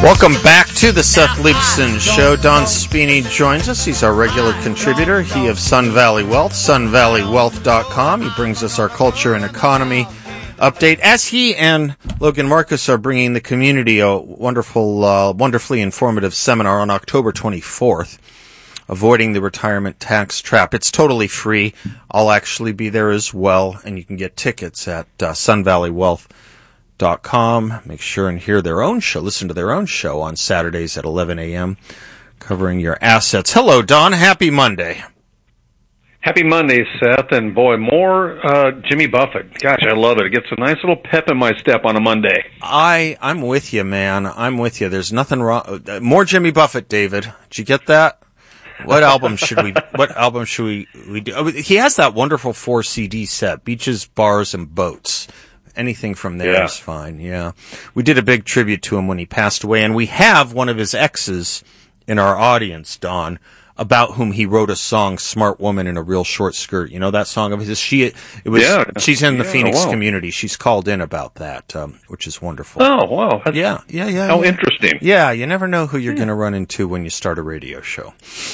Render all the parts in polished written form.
Welcome back to the Seth Leibsohn Show. Don Spini joins us. He's our regular contributor. He of Sun Valley Wealth, sunvalleywealth.com. He brings us our culture and economy update as he and Logan Marcus are bringing the community a wonderfully informative seminar on October 24th, Avoiding the Retirement Tax Trap. It's totally free. I'll actually be there as well, and you can get tickets at sunvalleywealth.com. Make sure and hear their own show, listen to their own show on Saturdays at 11 a.m. covering your assets. Hello, Don. Happy Monday. Happy Monday, Seth. And boy, more Jimmy Buffett. Gosh, I love it. It gets a nice little pep in my step on a Monday. I'm with you, man. I'm with you. There's nothing wrong. More Jimmy Buffett, David. Did you get that? What album should we do? He has that wonderful 4 CD set, Beaches, Bars, and Boats. Anything from there is fine, yeah. We did a big tribute to him when he passed away, and we have one of his exes in our audience, Don, about whom he wrote a song, Smart Woman in a Real Short Skirt. You know that song of his? She's in the Phoenix community. She's called in about that, which is wonderful. Oh, wow. Yeah. How interesting. Yeah, you never know who you're going to run into when you start a radio show.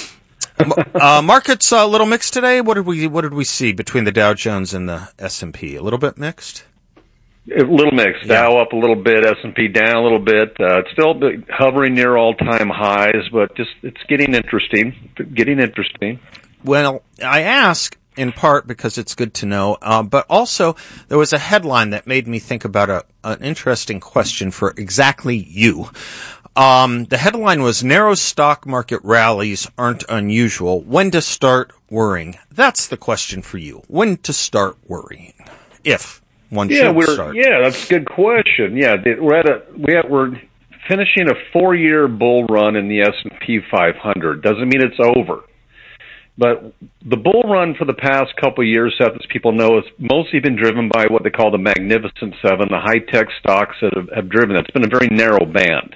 Markets a little mixed today. What did we see between the Dow Jones and the S&P? A little bit mixed? A little mixed. Yeah. Dow up a little bit, S&P down a little bit. It's still hovering near all-time highs, but it's getting interesting. Well, I ask in part because it's good to know, but also there was a headline that made me think about an interesting question for exactly you. The headline was, narrow stock market rallies aren't unusual. When to start worrying? That's the question for you. When to start worrying? If one should start. Yeah, that's a good question. Yeah, we're finishing a 4-year bull run in the S&P 500. Doesn't mean it's over. But the bull run for the past couple of years, Seth, as people know, has mostly been driven by what they call the Magnificent Seven, the high-tech stocks that have driven it. It's been a very narrow band.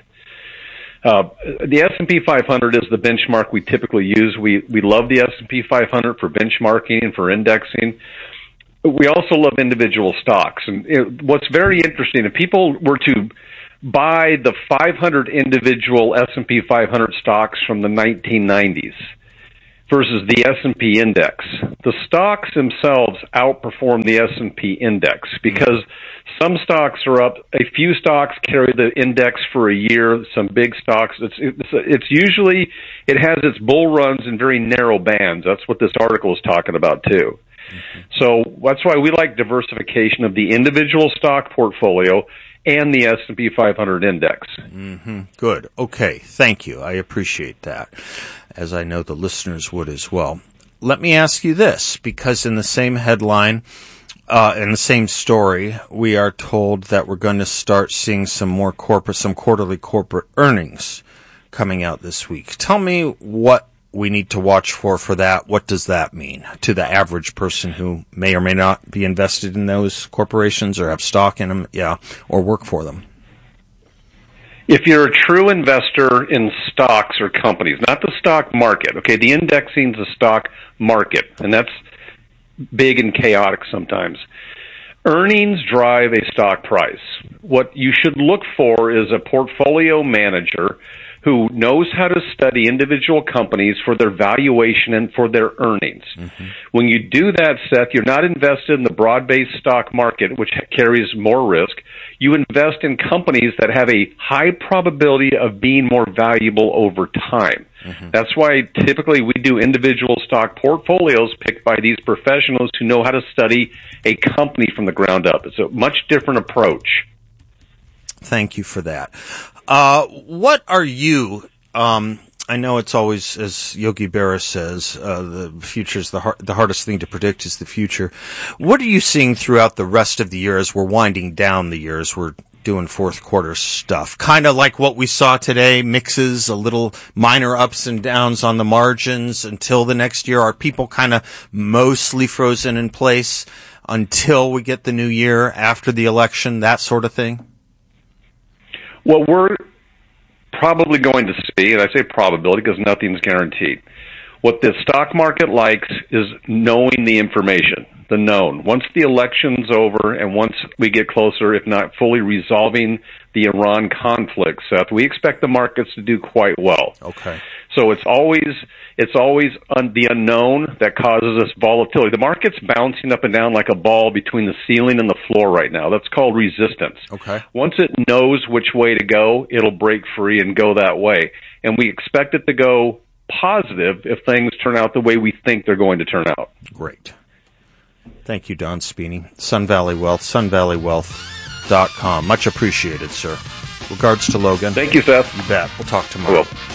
The S&P 500 is the benchmark we typically use. We love the S&P 500 for benchmarking and for indexing. We also love individual stocks. And what's very interesting, if people were to buy the 500 individual S&P 500 stocks from the 1990s versus the S&P index, the stocks themselves outperform the S&P index because some stocks are up. A few stocks carry the index for a year. Some big stocks, it's usually, it has its bull runs in very narrow bands. That's what this article is talking about too. Mm-hmm. So that's why we like diversification of the individual stock portfolio and the S&P 500 index. Mm-hmm. Good. Okay. Thank you. I appreciate that, as I know the listeners would as well. Let me ask you this, because in the same headline, in the same story, we are told that we're going to start seeing some quarterly corporate earnings coming out this week. Tell me what we need to watch for that. What does that mean to the average person who may or may not be invested in those corporations or have stock in them, or work for them? If you're a true investor in stocks or companies, not the stock market, okay, the indexing is the stock market, and that's big and chaotic sometimes. Earnings drive a stock price. What you should look for is a portfolio manager who knows how to study individual companies for their valuation and for their earnings. Mm-hmm. When you do that, Seth, you're not invested in the broad-based stock market, which carries more risk. You invest in companies that have a high probability of being more valuable over time. Mm-hmm. That's why typically we do individual stock portfolios picked by these professionals who know how to study a company from the ground up. It's a much different approach. Thank you for that. What are you, I know it's always, as Yogi Berra says, the future's the hardest thing to predict is the future. What are you seeing throughout the rest of the year as we're winding down the year, as we're doing fourth quarter stuff? Kind of like what we saw today, mixes, a little minor ups and downs on the margins until the next year. Are people kind of mostly frozen in place until we get the new year after the election, that sort of thing? What we're probably going to see, and I say probability because nothing's guaranteed, What the stock market likes is knowing the information, the known. Once the election's over and once we get closer, if not fully resolving the Iran conflict, Seth, we expect the markets to do quite well. Okay. So it's always the unknown that causes us volatility. The market's bouncing up and down like a ball between the ceiling and the floor right now. That's called resistance. Okay. Once it knows which way to go, it'll break free and go that way. And we expect it to go positive if things turn out the way we think they're going to turn out. Great. Thank you, Don Spini. Sun Valley Wealth, sunvalleywealth.com. Much appreciated, sir. Regards to Logan. Thank you, Seth. You bet. We'll talk tomorrow. Cool.